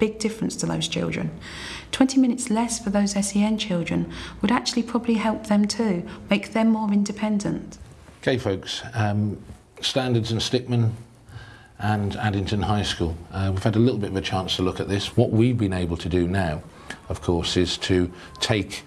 big difference to those children. 20 minutes less for those SEN children would actually probably help them too, make them more independent. Okay folks, Standards and Stickman and Addington High School. We've had a little bit of a chance to look at this. What we've been able to do now, of course, is to take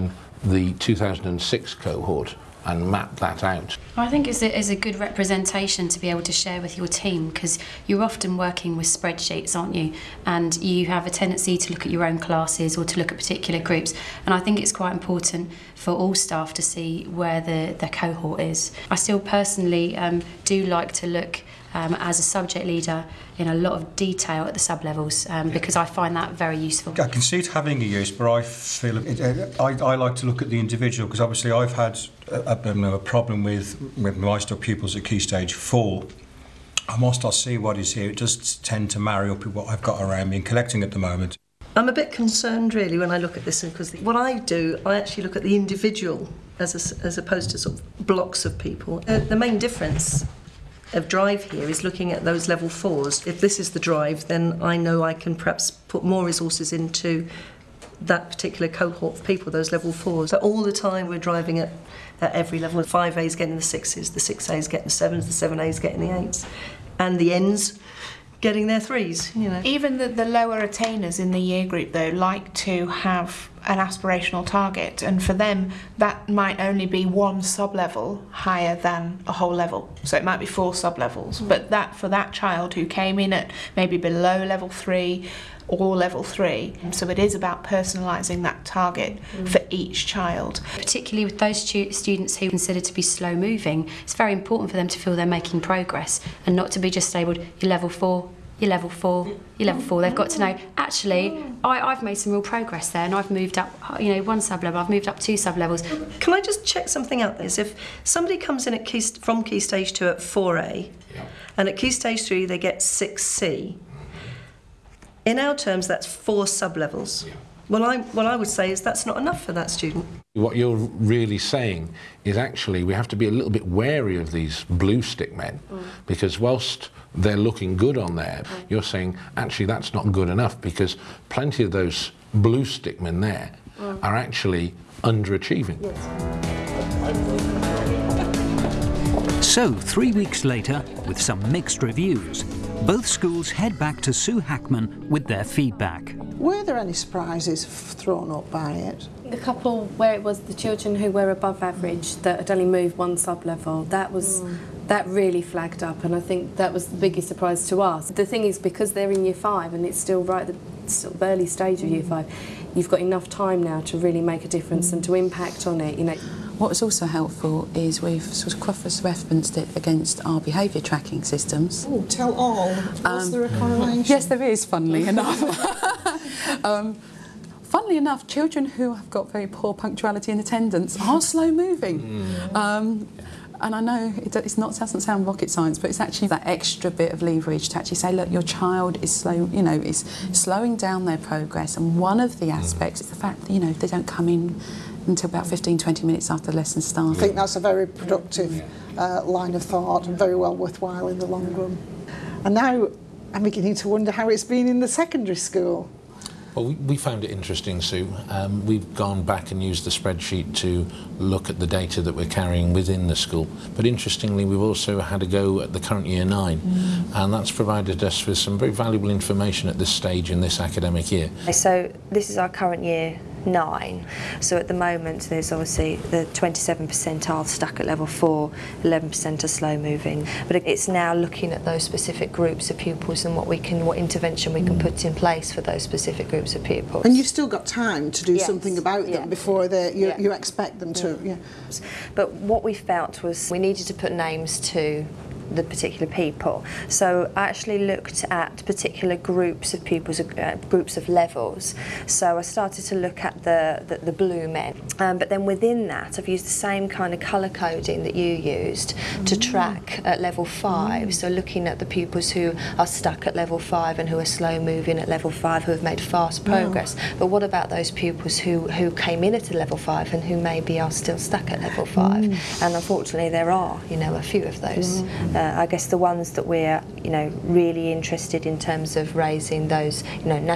the 2006 cohort and map that out. I think it's a good representation to be able to share with your team, because you're often working with spreadsheets, aren't you? And you have a tendency to look at your own classes or to look at particular groups. And I think it's quite important for all staff to see where the cohort is. I still personally do like to look as a subject leader in a lot of detail at the sub-levels because I find that very useful. I can see it having a use, but I feel I like to look at the individual, because obviously I've had a problem with my pupils at Key Stage 4. And whilst I see what is here, it does tend to marry up with what I've got around me and collecting at the moment. I'm a bit concerned really when I look at this, because what I do, I actually look at the individual as opposed to sort of blocks of people. The main difference of drive here is looking at those level 4s. If this is the drive, then I know I can perhaps put more resources into that particular cohort of people, those level 4s. But all the time we're driving at every level. 5A's getting the 6s, the 6A's getting the 7s, the 7A's getting the 8s, and the N's getting their 3s, you know. Even the lower attainers in the year group, though, like to have an aspirational target, and for them that might only be one sub-level higher than a whole level. So it might be 4 sub-levels, but that for that child who came in at maybe below level 3 or level 3. So it is about personalising that target for each child. Particularly with those students who are considered to be slow moving, it's very important for them to feel they're making progress and not to be just labelled, you're level 4, you're level 4, you're level 4. They've got to know, actually, I've made some real progress there and I've moved up, you know, 1 sub-level, I've moved up 2 sub-levels. Can I just check something out there? If somebody comes in from Key Stage 2 at 4A, and at Key Stage 3 they get 6C, in our terms that's 4 sub-levels. What I would say is that's not enough for that student. What you're really saying is actually we have to be a little bit wary of these blue stick men, because whilst they're looking good on there, you're saying actually that's not good enough, because plenty of those blue stick men there are actually underachieving. So 3 weeks later, with some mixed reviews, both schools head back to Sue Hackman with their feedback. Were there any surprises thrown up by it? The couple where it was the children who were above average that had only moved 1 sub-level, that really flagged up, and I think that was the biggest surprise to us. The thing is, because they're in year 5 and it's still right at the sort of early stage of year 5, you've got enough time now to really make a difference and to impact on it, you know. What was also helpful is we've sort of cross-referenced it against our behaviour tracking systems. Oh, tell all. Was there a correlation? Yes, there is, funnily enough. Funnily enough, children who have got very poor punctuality and attendance are slow moving. And I know doesn't sound rocket science, but it's actually that extra bit of leverage to actually say, look, your child is slow, you know, is slowing down their progress. And one of the aspects is the fact that, you know, they don't come in until about 15-20 minutes after the lesson starts. I think that's a very productive line of thought and very well worthwhile in the long run. And now I'm beginning to wonder how it's been in the secondary school. Well, we found it interesting, Sue. We've gone back and used the spreadsheet to look at the data that we're carrying within the school. But interestingly, we've also had a go at the current year 9, and that's provided us with some very valuable information at this stage in this academic year. So this is our current year 9. So at the moment there's obviously the 27% are stuck at level 4, 11% are slow moving. But it's now looking at those specific groups of pupils and what intervention we can put in place for those specific groups of pupils. And you've still got time to do something about them before you expect them to. But what we felt was we needed to put names to the particular people. So I actually looked at particular groups of pupils, groups of levels. So I started to look at the blue men. But then within that, I've used the same kind of colour coding that you used to track at level 5. So looking at the pupils who are stuck at level 5 and who are slow moving at level 5, who have made fast progress. But what about those pupils who came in at a level 5 and who maybe are still stuck at level 5? And unfortunately there are, you know, a few of those. I guess the ones that we're, you know, really interested in terms of raising those, you know,